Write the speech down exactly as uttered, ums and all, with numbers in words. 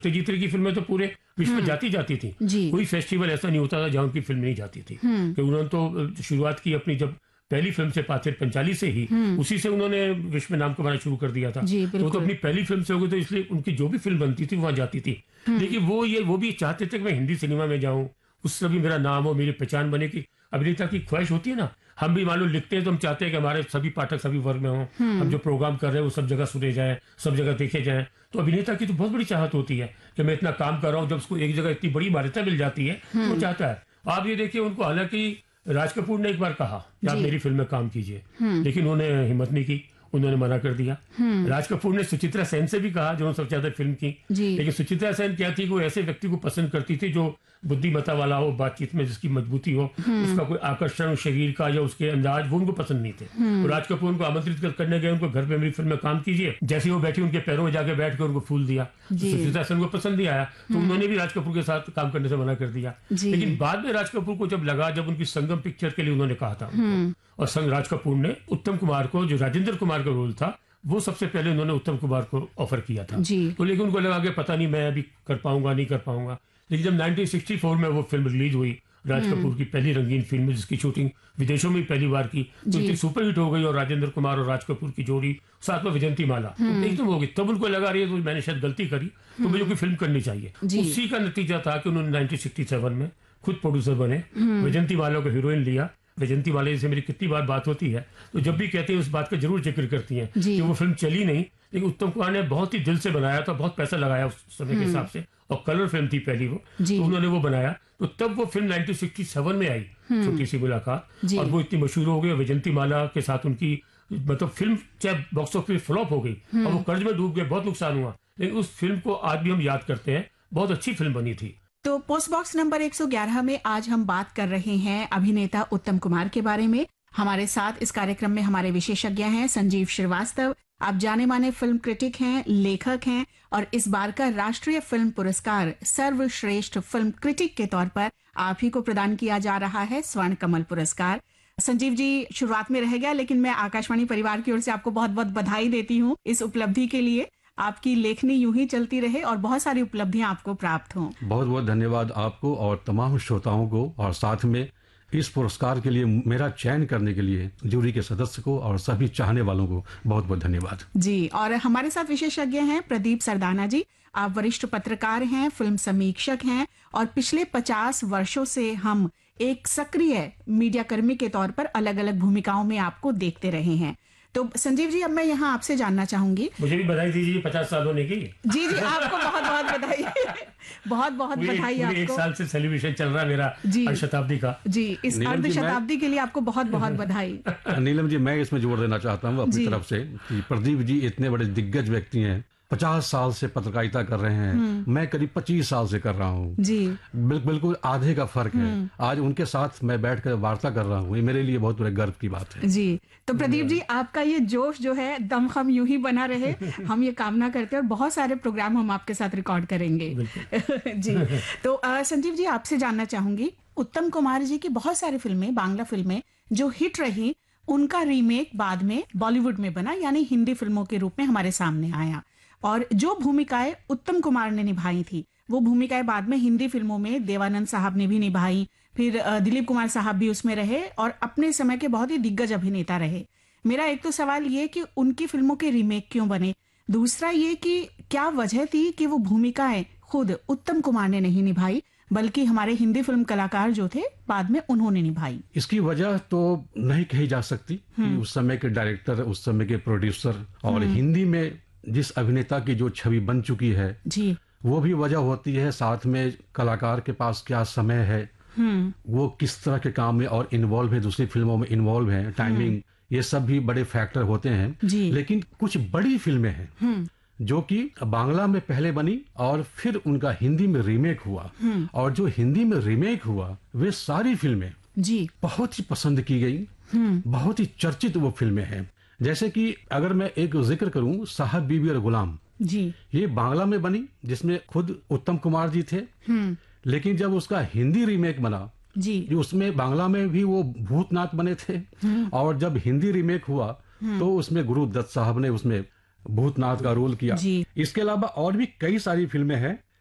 सत्यजीत रे की फिल्में तो पूरे विश्व में जाती जाती थी, कोई फेस्टिवल ऐसा नहीं होता था जहाँ उनकी फिल्म नहीं जाती थी। कि उन्होंने तो शुरुआत की अपनी जब पहली फिल्म से पाथेर पंचाली से ही, उसी से उन्होंने विश्व में नाम कमाना शुरू कर दिया था। तो, तो अपनी पहली फिल्म से हो गई, तो इसलिए उनकी जो भी फिल्म बनती थी वहां जाती थी। लेकिन वो ये वो भी चाहते थे कि मैं हिंदी सिनेमा में जाऊं, उससे भी मेरा नाम हो, मेरी पहचान बने। की अभिनेता की ख्वाहिश होती है ना, हम भी मालूम लिखते हैं तो हम चाहते हैं कि हमारे सभी पाठक सभी वर्ग में हों, हम जो प्रोग्राम कर रहे हैं वो सब जगह सुने जाए, सब जगह देखे जाए। तो अभिनेता की तो बहुत बड़ी चाहत होती है कि मैं इतना काम कर रहा हूँ, जब उसको एक जगह इतनी बड़ी मान्यता मिल जाती है वो चाहता है। आप ये देखिए, उनको हालांकि राज कपूर ने एक बार कहा कि आप मेरी फिल्म में काम कीजिए, लेकिन उन्होंने हिम्मत नहीं की, उन्होंने मना कर दिया। राज कपूर ने सुचित्रा सेन से भी कहा, जो सबसे ज्यादा फिल्म की, लेकिन सुचित्रा सेन क्या थी, वो ऐसे व्यक्ति को पसंद करती थी जो बुद्धिमत्ता वाला हो, बातचीत में जिसकी मजबूती हो, उसका कोई आकर्षण शरीर का या उसके अंदाज, वो उनको पसंद नहीं थे। तो राज कपूर उनको आमंत्रित करने गए, उनको घर पे मेरी फिल्म में काम कीजिए। जैसे वो बैठी उनके पैरों में जाके बैठ कर उनको फूल दिया, तो सुचित्रा सेन को पसंद नहीं आया, तो उन्होंने भी राज कपूर के साथ काम करने से मना कर दिया। लेकिन बाद में राज कपूर को जब लगा, जब उनकी संगम पिक्चर के लिए उन्होंने कहा था, और संग राज कपूर ने उत्तम कुमार को, जो राजेंद्र कुमार का रोल था, वो सबसे पहले उन्होंने उत्तम कुमार को ऑफर किया था। तो लेकिन उनको लगा कि पता नहीं मैं अभी कर पाऊंगा नहीं कर पाऊंगा। लेकिन जब नाइनटीन सिक्सटी फोर में वो फिल्म रिलीज हुई, राज कपूर की पहली रंगीन फिल्म, जिसकी शूटिंग विदेशों में पहली बार की, तो इतनी सुपरहिट हो गई, और राजेंद्र कुमार और राज कपूर की जोड़ी साथ में विजंती माला एकदम हो गई। तब उनको लगा रही है तो मैंने शायद गलती करी, तो मुझे कोई फिल्म करनी चाहिए। उसी का नतीजा था कि उन्होंने नाइनटीन सिक्सटी सेवन में खुद प्रोड्यूसर बने, विजंती माला को हीरोइन लिया। विजंती वाले से मेरी कितनी बार बात होती है, तो जब भी कहती है उस बात का जरूर जिक्र करती हैं कि वो फिल्म चली नहीं, लेकिन उत्तम कुमार ने बहुत ही दिल से बनाया था, बहुत पैसा लगाया उस समय के हिसाब से, और कलर फिल्म थी पहली वो, तो उन्होंने वो बनाया। तो तब वो फिल्म नाइनटीन सिक्सटी सेवन में आई, छोटी सी मुलाकात, और वो इतनी मशहूर हो गई। विजंती माला के साथ उनकी मतलब फिल्म चाहे बॉक्स ऑफिस फ्लॉप हो गई और वो कर्ज में डूब गए, बहुत नुकसान हुआ, लेकिन उस फिल्म को आज भी हम याद करते हैं, बहुत अच्छी फिल्म बनी थी। तो पोस्ट बॉक्स नंबर एक सौ ग्यारह में आज हम बात कर रहे हैं अभिनेता उत्तम कुमार के बारे में। हमारे साथ इस कार्यक्रम में हमारे विशेषज्ञ हैं संजीव श्रीवास्तव। आप जाने माने फिल्म क्रिटिक हैं, लेखक हैं, और इस बार का राष्ट्रीय फिल्म पुरस्कार सर्वश्रेष्ठ फिल्म क्रिटिक के तौर पर आप ही को प्रदान किया जा रहा है, स्वर्ण कमल पुरस्कार। संजीव जी, शुरुआत में रह गया, लेकिन मैं आकाशवाणी परिवार की ओर से आपको बहुत बहुत बधाई देती हूँ इस उपलब्धि के लिए। आपकी लेखनी यूं ही चलती रहे और बहुत सारी उपलब्धियां आपको प्राप्त हों। बहुत बहुत धन्यवाद आपको और तमाम श्रोताओं को, और साथ में इस पुरस्कार के लिए मेरा चयन करने के लिए जूरी के सदस्य को और सभी चाहने वालों को बहुत बहुत धन्यवाद जी। और हमारे साथ विशेषज्ञ हैं प्रदीप सरदाना जी। आप वरिष्ठ पत्रकार हैं, फिल्म समीक्षक हैं, और पिछले पचास वर्षों से हम एक सक्रिय मीडिया कर्मी के तौर पर अलग अलग भूमिकाओं में आपको देखते रहे हैं। तो संजीव जी, अब मैं यहाँ आपसे जानना चाहूंगी। मुझे भी बधाई दीजिए पचास साल होने की। जी जी, आपको बहुत बहुत बधाई। बहुत बहुत बधाई आपको। एक साल से सेलिब्रेशन चल रहा है मेरा अर्ध शताब्दी का। जी, इस अर्ध शताब्दी के लिए आपको बहुत बहुत बधाई। नीलम जी, मैं इसमें जोड़ देना चाहता हूँ अपनी तरफ से कि प्रदीप जी इतने बड़े दिग्गज व्यक्ति हैं, पचास साल से पत्रकारिता कर रहे हैं, मैं करीब पच्चीस साल से कर रहा हूँ जी। बिल, बिल्कुल आधे का फर्क है। आज उनके साथ मैं बैठकर वार्ता कर रहा हूँ, ये मेरे लिए बहुत बड़े गर्व की बात है जी। तो प्रदीप जी, आपका ये जोश जो है दमखम यूं ही बना रहे, हम ये कामना करते हैं, और बहुत सारे प्रोग्राम हम आपके साथ रिकॉर्ड करेंगे। जी। तो आ, संजीव जी, आपसे जानना चाहूंगी, उत्तम कुमार जी की बहुत सारी फिल्में, बांग्ला फिल्में जो हिट रही, उनका रीमेक बाद में बॉलीवुड में बना, यानी हिंदी फिल्मों के रूप में हमारे सामने आया, और जो भूमिकाएं उत्तम कुमार ने निभाई थी वो भूमिकाएं बाद में हिंदी फिल्मों में देवानंद साहब ने भी निभाई, फिर दिलीप कुमार साहब भी उसमें रहे और अपने समय के बहुत ही दिग्गज अभिनेता रहे। मेरा एक तो सवाल ये कि उनकी फिल्मों के रीमेक क्यों बने, दूसरा ये कि क्या वजह थी कि वो भूमिकाएं खुद उत्तम कुमार ने नहीं निभाई, बल्कि हमारे हिंदी फिल्म कलाकार जो थे बाद में उन्होंने निभाई। इसकी वजह तो नहीं कही जा सकती कि उस समय के डायरेक्टर, उस समय के प्रोड्यूसर, और हिंदी में जिस अभिनेता की जो छवि बन चुकी है जी, वो भी वजह होती है। साथ में कलाकार के पास क्या समय है, वो किस तरह के काम में और इन्वॉल्व है, दूसरी फिल्मों में इन्वॉल्व है, टाइमिंग, ये सब भी बड़े फैक्टर होते हैं। लेकिन कुछ बड़ी फिल्में हैं जो कि बांग्ला में पहले बनी और फिर उनका हिंदी में रीमेक हुआ, और जो हिंदी में रीमेक हुआ वे सारी फिल्में जी बहुत ही पसंद की गई, बहुत ही चर्चित वो फिल्में हैं। जैसे कि अगर मैं एक जिक्र करूं, साहब बीबी और गुलाम जी, ये बांग्ला में बनी जिसमें खुद उत्तम कुमार जी थे, लेकिन जब उसका हिंदी रीमेक बना जी, उसमें बांग्ला में भी वो भूतनाथ बने थे, और जब हिंदी रीमेक हुआ तो उसमें गुरु दत्त साहब ने उसमें भूतनाथ का रोल किया। इसके अलावा और भी कई सारी फिल्में हैं